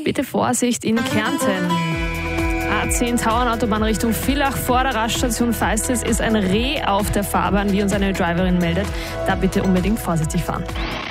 Bitte Vorsicht in Kärnten. A10 Tauernautobahn Richtung Villach vor der Raststation Feistes ist ein Reh auf der Fahrbahn, wie uns eine Driverin meldet. Da bitte unbedingt vorsichtig fahren.